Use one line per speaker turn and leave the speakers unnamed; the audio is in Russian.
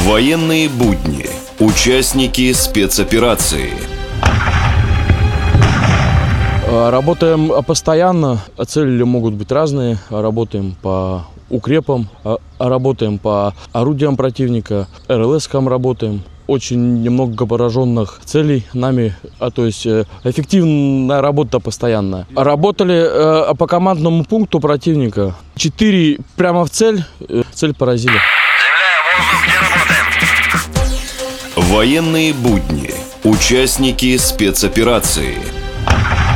Военные будни. Участники спецоперации.
Работаем постоянно, цели могут быть разные. Работаем по укрепам, работаем по орудиям противника, РЛС-кам работаем. Очень немного пораженных целей нами, то есть эффективная работа постоянная. Работали по командному пункту противника. 4 прямо в цель поразили.
Земля, воздух, где работаем?
Военные будни. Участники спецоперации.